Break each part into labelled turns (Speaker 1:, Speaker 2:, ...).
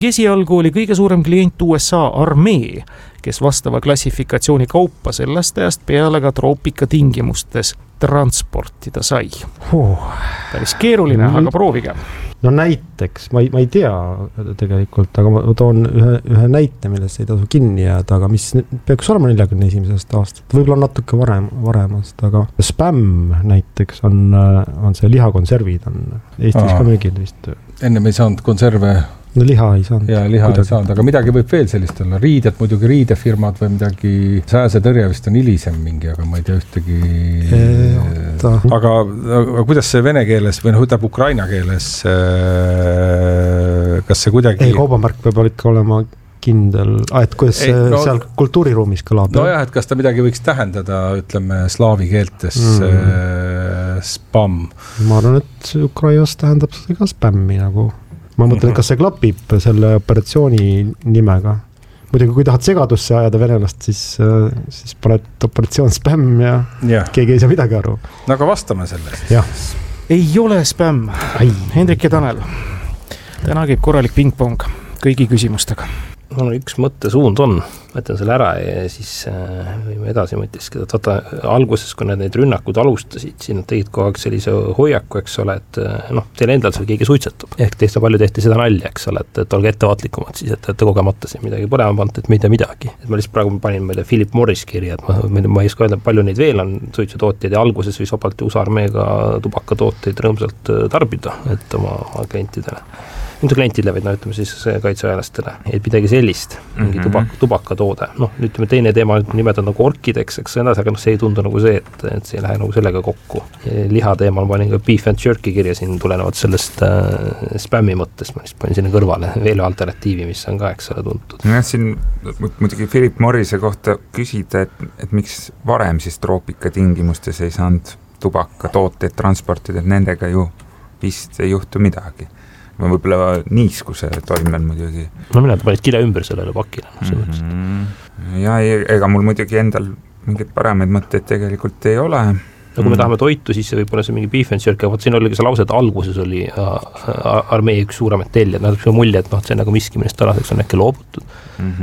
Speaker 1: Esialgu oli kõige suurem klient USA armee, kes vastava klassifikatsiooni kaupa sellest ajast peale ka troopika tingimustes transportida sai. Päris keeruline, aga proovige.
Speaker 2: No näiteks, ma ei tea tegelikult, aga ma toon ühe näite, millest ei tasu kinni jääda, aga mis peaks olema 41. aastat, võib-olla natuke varemast, aga spämm näiteks on see lihakonservid on Eestis ka müügil vist.
Speaker 3: Ennem ei saanud konserve.
Speaker 2: No liha ei saanud.
Speaker 3: Ja liha ei saanud, aga midagi võib veel sellist olla. Riided, muidugi riidefirmad või midagi, sääsetõrje vist on hilisem mingi, aga ma ei tea ühtegi. Aga kuidas see vene keeles või ütleb Ukraina keeles, kas see kuidagi...
Speaker 2: Ei, kaubamärk peab ikka olema kindel, et kuidas seal kultuuriruumis kõlab.
Speaker 3: No jah, et kas ta midagi võiks tähendada, ütleme, slaavi keeltes spamm.
Speaker 2: Ma arvan, et Ukrainas tähendab seda ka spämmi nagu. Ma mõtlen, kas see klapib selle operatsiooni nimega. Muidugi, kui tahad segadusse ajada venelast, siis paned operatsioon spämm ja keegi ei saa midagi aru.
Speaker 3: No aga vastame sellest.
Speaker 2: Ja.
Speaker 1: Ei ole spämm. Hendrik ja Tanel. Täna käib korralik pingpong kõigi küsimustega.
Speaker 4: Mul üks mõttesuund on, mõtlen selle ära ja siis võime edasi mõtiskeda. Vaata, alguses, kui need rünnakud alustasid, siin tegid kogu aeg sellise hoiaku, eks ole, et teil endal seal keegi suitsetab. Ehk teist palju tehti seda nalja, eks ole, et olge ettevaatlikumad siis, et kogemata siin midagi põlema pannud, et me ei tea midagi. Et ma lihtsalt praegu panin meile Philip Morris kirja, et ma ei oska öelda, palju neid veel on suitsutootjaid ja alguses võis vabalt USA armeega tubakatooteid rõõmsalt tarbida, et oma klientidele. Mitte klientidele, vaid ütleme siis kaitseväelastele, et midagi sellist, mingi tubakatoode. Ütleme teine teema nimetad nagu orkideks, eks see aga see ei tundu nagu see, et see ei lähe nagu sellega kokku. Liha teemal panin ka beef and jerky kirja siin tulenevad sellest spämmi mõttest, ma panin sinna kõrvale veel alternatiivi, mis on ka eks ole tuntud.
Speaker 5: Ja siin muidugi Philip Morrise kohta küsida, et miks varem siis troopika tingimustes ei saanud tubakatooteid transportida, et nendega ju vist ei juhtu midagi. Ma võib-olla niiskuse toimel muidugi.
Speaker 4: No mina panid kirja ümber sellele pakile.
Speaker 5: Ja ega mul muidugi endal mingid paremaid mõtteid tegelikult ei ole.
Speaker 4: No kui me tahame toitu, siis võib-olla see mingi beef and jerky, aga siin oli see lause, et alguses oli armee üks suuremat tellijad. See mulje, et see on nagu miski, millest tänaseks on äkki loobutud.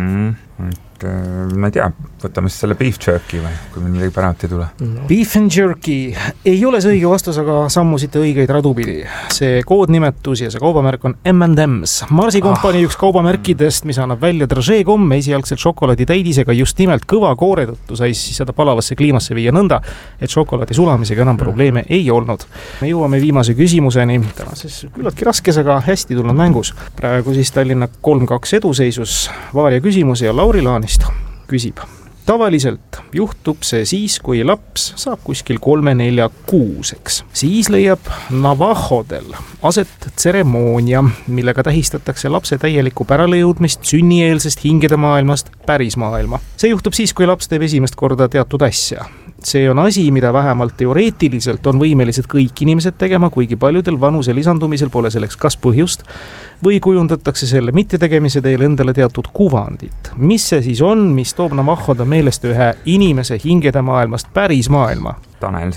Speaker 5: Ma ei tea, võtame siis selle beef jerky või, kui meil midagi pärast ei tule.
Speaker 1: Beef and jerky ei ole see õige vastus, aga sammusite õigeid radupidi. See koodnimetus ja see kaubamärk on M&M's. Marsi kompanii üks kaubamärkidest, mis annab välja dražeekomme esialgselt šokolaaditäidisega just nimelt kõva koore tõttu sai siis seda palavasse kliimasse viia nõnda, et šokolaadi sulamisega enam probleeme ei olnud. Me jõuame viimase küsimuseni, tänases küllaltki raskes, aga hästi tulnud mängus. Praegu siis Tallinna 3-2 eduseisus vaaria küsimus ja Lauri Laanist küsib. Tavaliselt juhtub see siis, kui laps saab kuskil 3-4-6-eks. Siis leiab navahodel aset tseremoonia, millega tähistatakse lapse täielikku päralejõudmist sünnieelsest hingede maailmast päris maailma. See juhtub siis, kui laps teeb esimest korda teatud asja. See on asi, mida vähemalt teoreetiliselt on võimelised kõik inimesed tegema, kuigi paljudel vanuse lisandumisel pole selleks kas põhjust või kujundatakse selle mittetegemise teel endale teatud kuvandit. Mis see siis on, mis toob navahoda meelest ühe inimese hingede maailmast päris maailma?
Speaker 5: Tanel,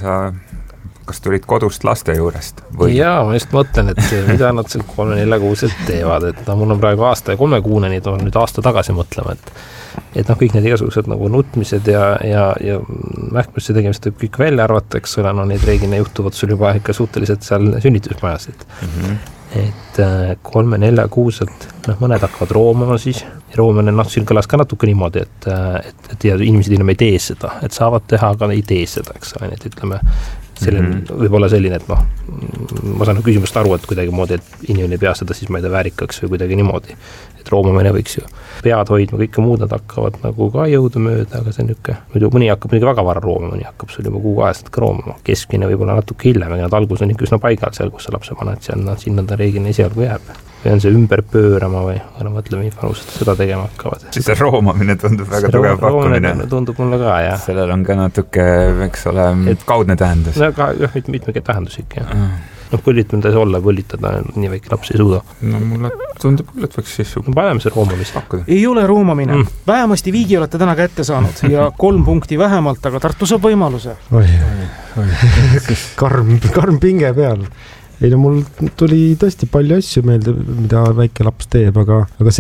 Speaker 5: kas tulid kodust laste juurest? Või?
Speaker 4: Jaa, ma just mõtlen, et mida nad seal 3-4-6 teevad, et mul on praegu aasta ja 3 kuune, nii toon nüüd aasta tagasi mõtlema, et kõik need igasugused nagu nutmised ja mähkmisse tegemised võib kõik välja arvata, eks ole, neid reeglina juhtuvad sul juba ikka suhteliselt seal sünnitusmajasid. Et 3-4-6, mõned hakkavad roomama siis. Roomane, siin kõlas ka natuke niimoodi, et inimesed enam ei tee seda, et saavad teha, aga ei tee seda, eks ole, et ütleme, võib-olla selline, et ma saan küsimust aru, et kuidagi moodi, et inimene ei pea seda siis ma ei tea väärikaks või kuidagi niimoodi, et roomamine võiks ju pead hoidma, kõike muud nad hakkavad nagu ka jõuda mööda, aga see on niisugune, mõni hakkab midagi väga vara roomama, mõni hakkab sul juba kuu ajaselt ka roomama, keskmine võib-olla natuke hiljem, aga nad algus on ikka üsna paigal seal, kus sa lapse paned, sinna ta reeglina esialgu jääb. Või on see ümber pöörama või mõtleme infanused seda tegema hakkavad.
Speaker 5: See roomamine tundub väga tugev pakkumine.
Speaker 4: Tundub mulle ka, jah.
Speaker 5: Sellel on ka natuke, eks ole, kaudne tähendus.
Speaker 4: Ka mitmegi tähendus ikka, jah. Põlitamine olla, põlitada, nii väike laps ei suuda.
Speaker 5: No mulle tundub küll, et võiks siis
Speaker 4: paneme see roomamist pakkuda.
Speaker 1: Ei ole roomamine. Vähemasti viigi olete täna kätte saanud ja 3 punkti vähemalt, aga Tartu saab võimaluse.
Speaker 2: Karm pinge peal. ei no mul tuli tõesti palju asju meelde, mida väike laps teeb, aga